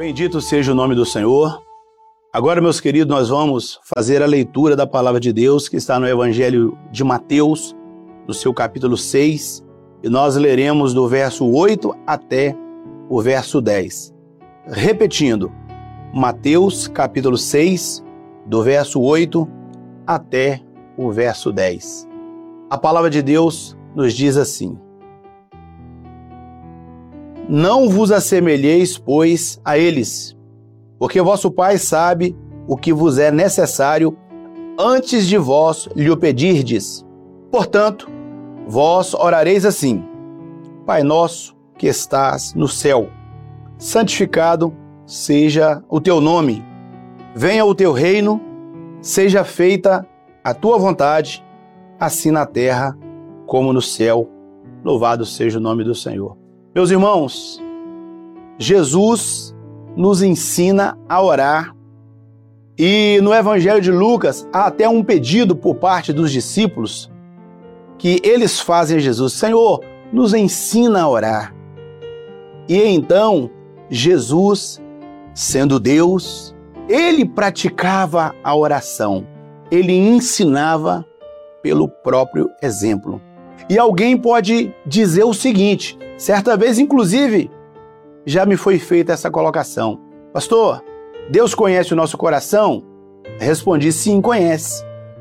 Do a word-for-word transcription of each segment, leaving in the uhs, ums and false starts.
Bendito seja o nome do Senhor. Agora, meus queridos, nós vamos fazer a leitura da palavra de Deus que está no Evangelho de Mateus, no seu capítulo seis, e nós leremos do verso oito até o verso dez. Repetindo, Mateus capítulo seis, do verso oito até o verso dez. A palavra de Deus nos diz assim: Não vos assemelheis, pois, a eles, porque vosso Pai sabe o que vos é necessário antes de vós lhe o pedirdes. Portanto, vós orareis assim: Pai nosso que estás no céu, santificado seja o teu nome. Venha o teu reino, seja feita a tua vontade, assim na terra como no céu. Louvado seja o nome do Senhor. Meus irmãos, Jesus nos ensina a orar, e no Evangelho de Lucas há até um pedido por parte dos discípulos que eles fazem a Jesus: Senhor, nos ensina a orar. E então Jesus, sendo Deus, ele praticava a oração, ele ensinava pelo próprio exemplo. E alguém pode dizer o seguinte, certa vez, inclusive, já me foi feita essa colocação: Pastor, Deus conhece o nosso coração? Respondi: sim, conhece.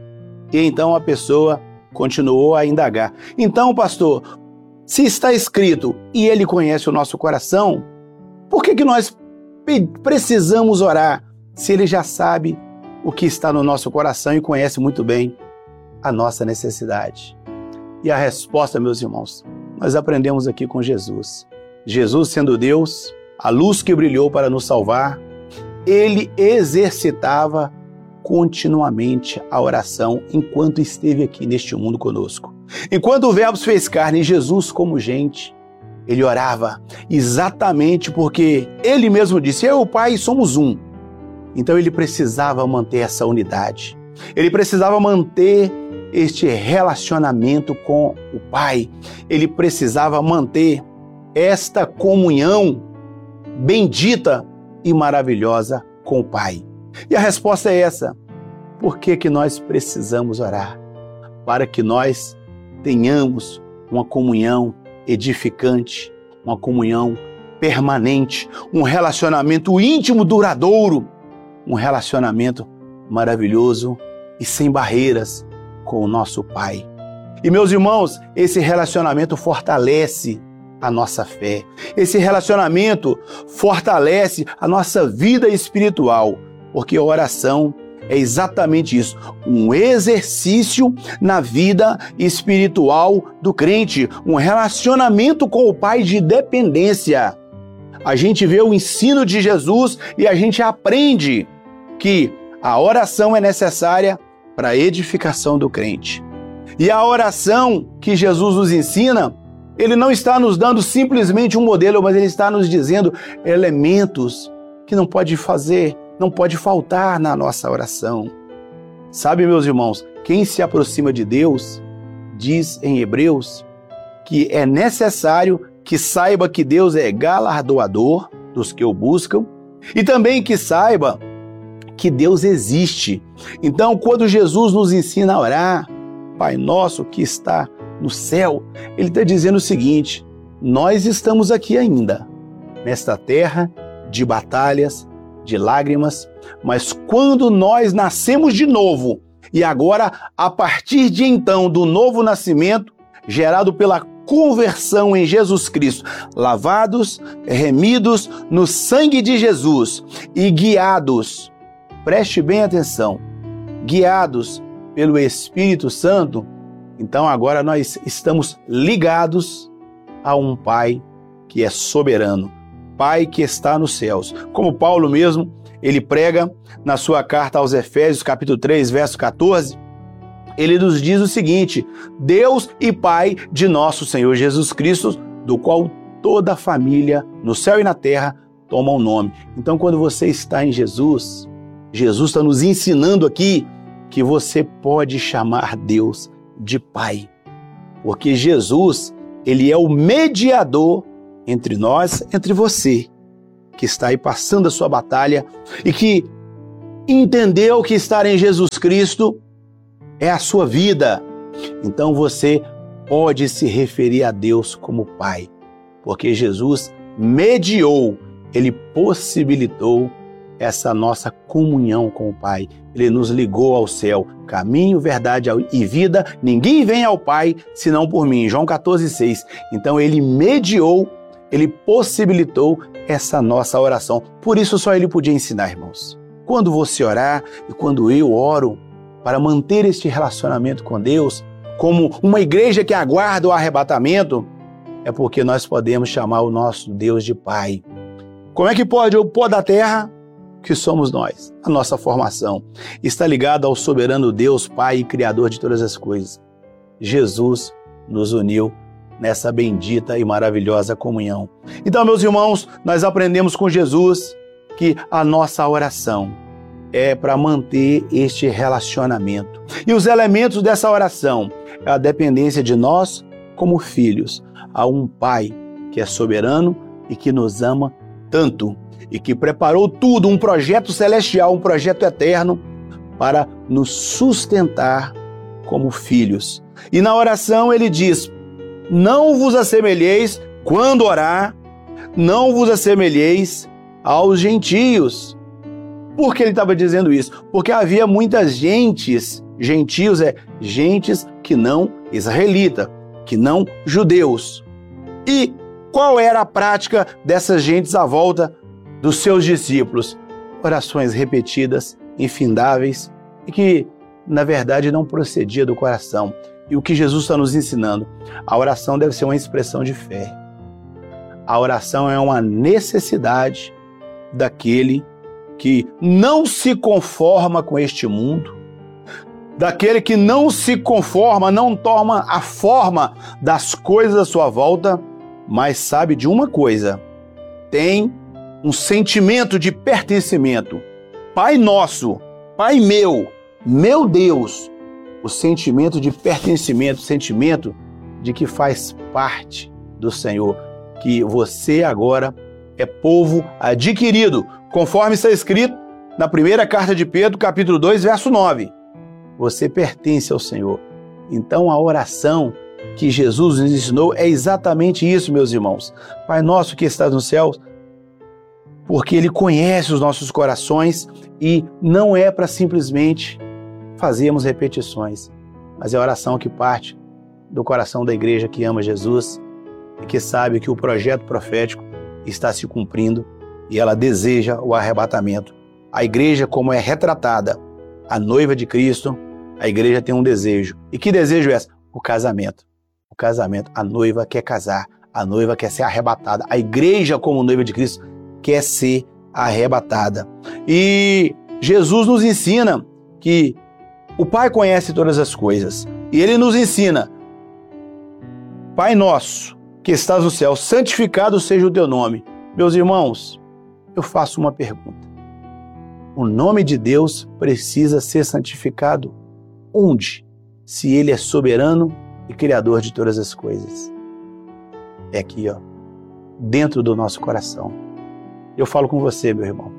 E então a pessoa continuou a indagar: Então, pastor, se está escrito e ele conhece o nosso coração, por que que nós precisamos orar se ele já sabe o que está no nosso coração e conhece muito bem a nossa necessidade? E a resposta, meus irmãos, nós aprendemos aqui com Jesus. Jesus, sendo Deus, a luz que brilhou para nos salvar, ele exercitava continuamente a oração enquanto esteve aqui neste mundo conosco. Enquanto o Verbo se fez carne, Jesus como gente, ele orava exatamente porque ele mesmo disse: eu e o Pai somos um. Então ele precisava manter essa unidade. Ele precisava manter este relacionamento com o Pai. Ele precisava manter esta comunhão bendita e maravilhosa com o Pai. E a resposta é essa: por que que nós precisamos orar? Para que nós tenhamos uma comunhão edificante, uma comunhão permanente, um relacionamento íntimo, duradouro, um relacionamento maravilhoso e sem barreiras com o nosso Pai. E, meus irmãos, esse relacionamento fortalece a nossa fé. Esse relacionamento fortalece a nossa vida espiritual, porque a oração é exatamente isso, um exercício na vida espiritual do crente, um relacionamento com o Pai de dependência. A gente vê o ensino de Jesus e a gente aprende que a oração é necessária para a edificação do crente. E a oração que Jesus nos ensina, ele não está nos dando simplesmente um modelo, mas ele está nos dizendo elementos que não pode fazer, não pode faltar na nossa oração. Sabe, meus irmãos, quem se aproxima de Deus, diz em Hebreus, que é necessário que saiba que Deus é galardoador dos que o buscam e também que saiba que Deus existe. Então, quando Jesus nos ensina a orar, Pai nosso que está no céu, ele está dizendo o seguinte: nós estamos aqui ainda, nesta terra de batalhas, de lágrimas, mas quando nós nascemos de novo, e agora, a partir de então, do novo nascimento, gerado pela conversão em Jesus Cristo, lavados, remidos no sangue de Jesus e guiados, preste bem atenção, guiados pelo Espírito Santo, então agora nós estamos ligados a um Pai que é soberano, Pai que está nos céus. Como Paulo mesmo, ele prega na sua carta aos Efésios, capítulo três, verso quatorze, ele nos diz o seguinte: Deus e Pai de nosso Senhor Jesus Cristo, do qual toda a família no céu e na terra toma o nome. Então, quando você está em Jesus, Jesus está nos ensinando aqui que você pode chamar Deus de Pai, porque Jesus, ele é o mediador entre nós, entre você, que está aí passando a sua batalha e que entendeu que estar em Jesus Cristo é a sua vida. Então você pode se referir a Deus como Pai, porque Jesus mediou, Ele possibilitou essa nossa comunhão com o Pai. Ele nos ligou ao céu, caminho, verdade e vida. Ninguém vem ao Pai senão por mim. João quatorze, seis. Então Ele mediou, Ele possibilitou essa nossa oração. Por isso só Ele podia ensinar, irmãos. Quando você orar e quando eu oro para manter este relacionamento com Deus, como uma igreja que aguarda o arrebatamento, é porque nós podemos chamar o nosso Deus de Pai. Como é que pode o pó da terra, que somos nós? A nossa formação está ligada ao soberano Deus, Pai e Criador de todas as coisas. Jesus nos uniu nessa bendita e maravilhosa comunhão. Então, meus irmãos, nós aprendemos com Jesus que a nossa oração é para manter este relacionamento. E os elementos dessa oração é a dependência de nós como filhos a um Pai que é soberano e que nos ama tanto e que preparou tudo, um projeto celestial, um projeto eterno para nos sustentar como filhos. E na oração ele diz: não vos assemelheis, quando orar, não vos assemelheis aos gentios. Por que ele estava dizendo isso? Porque havia muitas gentes, gentios é gentes que não israelita, que não judeus. E qual era a prática dessas gentes à volta dos seus discípulos? Orações repetidas, infindáveis, e que, na verdade, não procedia do coração. E o que Jesus está nos ensinando? A oração deve ser uma expressão de fé. A oração é uma necessidade daquele que não se conforma com este mundo, daquele que não se conforma, não toma a forma das coisas à sua volta, mas sabe de uma coisa: tem um sentimento de pertencimento. Pai nosso, Pai meu, meu Deus, o sentimento de pertencimento, o sentimento de que faz parte do Senhor, que você agora é povo adquirido, conforme está escrito na primeira carta de Pedro, capítulo dois, verso nove. Você pertence ao Senhor. Então a oração que Jesus nos ensinou é exatamente isso, meus irmãos. Pai nosso que estás nos céus, porque Ele conhece os nossos corações e não é para simplesmente fazermos repetições, mas é a oração que parte do coração da igreja que ama Jesus e que sabe que o projeto profético está se cumprindo e ela deseja o arrebatamento. A igreja, como é retratada, a noiva de Cristo, a igreja tem um desejo. E que desejo é esse? O casamento. O casamento. A noiva quer casar, a noiva quer ser arrebatada. A igreja, como noiva de Cristo, quer ser arrebatada. E Jesus nos ensina que o Pai conhece todas as coisas. E Ele nos ensina: Pai nosso, que estás no céu, santificado seja o teu nome. Meus irmãos, eu faço uma pergunta. O nome de Deus precisa ser santificado onde? Se Ele é soberano e criador de todas as coisas. É aqui, ó, dentro do nosso coração. Eu falo com você, meu irmão.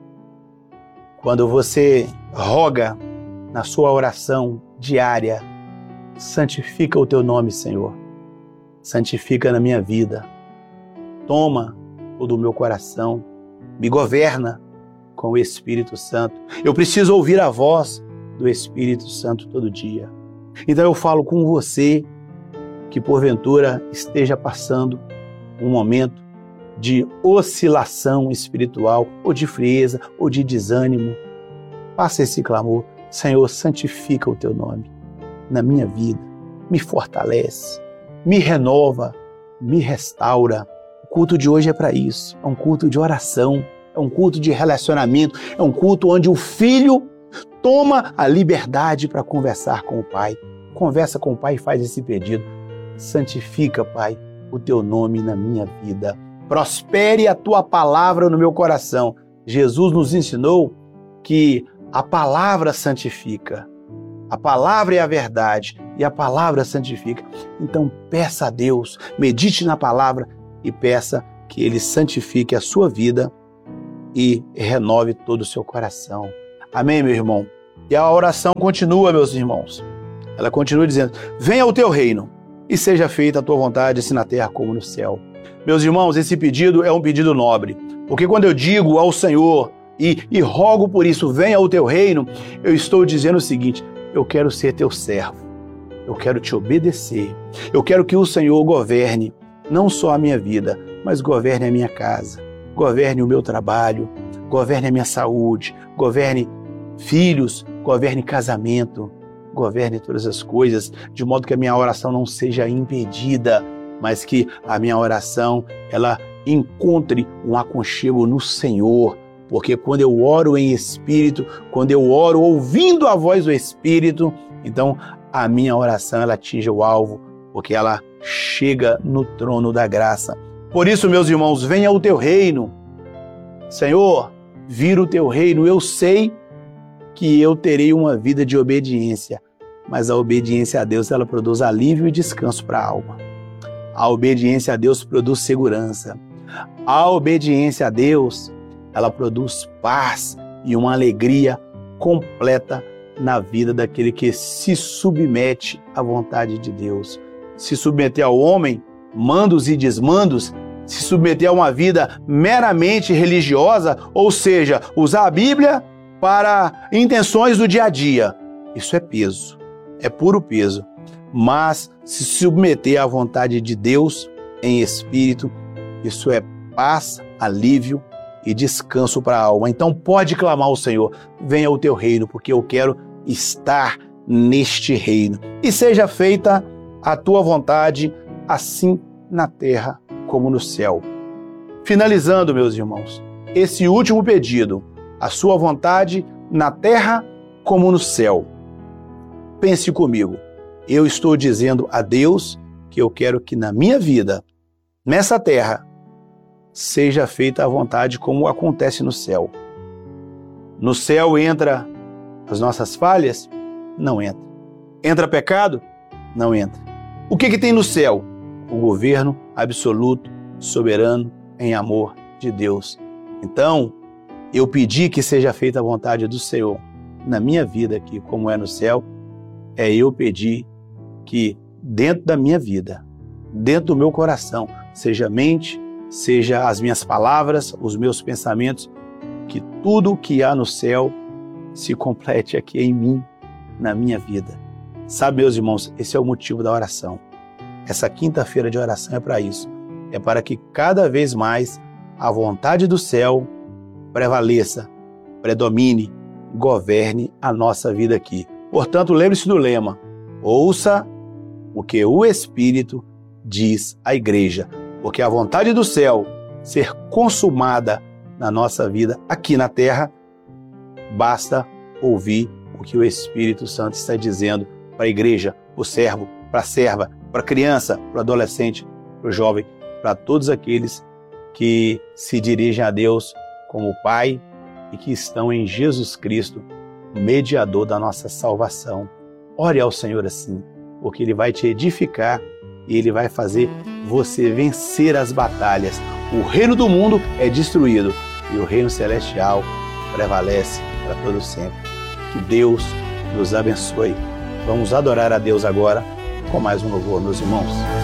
Quando você roga na sua oração diária, santifica o teu nome, Senhor. Santifica na minha vida. Toma todo o meu coração. Me governa com o Espírito Santo. Eu preciso ouvir a voz do Espírito Santo todo dia. Então eu falo com você que porventura esteja passando um momento de oscilação espiritual, ou de frieza, ou de desânimo. Faça esse clamor: Senhor, santifica o teu nome na minha vida, me fortalece, me renova, me restaura. O culto de hoje é para isso, é um culto de oração, é um culto de relacionamento, é um culto onde o filho toma a liberdade para conversar com o Pai. Conversa com o Pai e faz esse pedido: santifica, Pai, o teu nome na minha vida. Prospere a tua palavra no meu coração. Jesus nos ensinou que a palavra santifica. A palavra é a verdade e a palavra santifica. Então peça a Deus, medite na palavra e peça que Ele santifique a sua vida e renove todo o seu coração. Amém, meu irmão? E a oração continua, meus irmãos. Ela continua dizendo: venha o teu reino e seja feita a tua vontade, assim na terra como no céu. Meus irmãos, esse pedido é um pedido nobre, porque quando eu digo ao Senhor e, e rogo por isso, venha o teu reino, eu estou dizendo o seguinte: eu quero ser teu servo, eu quero te obedecer, eu quero que o Senhor governe não só a minha vida, mas governe a minha casa, governe o meu trabalho, governe a minha saúde, governe filhos, governe casamento, governe todas as coisas, de modo que a minha oração não seja impedida, mas que a minha oração, ela encontre um aconchego no Senhor, porque quando eu oro em espírito, quando eu oro ouvindo a voz do Espírito, então a minha oração, ela atinge o alvo, porque ela chega no trono da graça. Por isso, meus irmãos, venha o teu reino. Senhor, vira o teu reino. Eu sei que eu terei uma vida de obediência, mas a obediência a Deus, ela produz alívio e descanso para a alma. A obediência a Deus produz segurança. A obediência a Deus, ela produz paz e uma alegria completa na vida daquele que se submete à vontade de Deus. Se submeter ao homem, mandos e desmandos, se submeter a uma vida meramente religiosa, ou seja, usar a Bíblia para intenções do dia a dia, isso é peso, é puro peso. Mas se submeter à vontade de Deus em espírito, isso é paz, alívio e descanso para a alma. Então pode clamar ao Senhor: venha o teu reino, porque eu quero estar neste reino. E seja feita a tua vontade, assim na terra como no céu. Finalizando, meus irmãos, esse último pedido: a sua vontade na terra como no céu. Pense comigo. Eu estou dizendo a Deus que eu quero que na minha vida, nessa terra, seja feita a vontade como acontece no céu. No céu entra as nossas falhas? Não entra. Entra pecado? Não entra. O que que tem no céu? O governo absoluto, soberano, em amor de Deus. Então, eu pedi que seja feita a vontade do Senhor na minha vida aqui, como é no céu. É eu pedir que dentro da minha vida, dentro do meu coração, seja a mente, seja as minhas palavras, os meus pensamentos, que tudo o que há no céu se complete aqui em mim, na minha vida. Sabe, meus irmãos, esse é o motivo da oração. Essa quinta-feira de oração é para isso. É para que cada vez mais a vontade do céu prevaleça, predomine, governe a nossa vida aqui. Portanto, lembre-se do lema: ouça o que o Espírito diz à igreja, porque a vontade do céu ser consumada na nossa vida aqui na terra, basta ouvir o que o Espírito Santo está dizendo para a igreja, para o servo, para a serva, para a criança, para o adolescente, para o jovem, para todos aqueles que se dirigem a Deus como Pai e que estão em Jesus Cristo, mediador da nossa salvação. Ore ao Senhor assim, porque Ele vai te edificar e Ele vai fazer você vencer as batalhas. O reino do mundo é destruído e o reino celestial prevalece para todo sempre. Que Deus nos abençoe. Vamos adorar a Deus agora com mais um louvor, meus irmãos.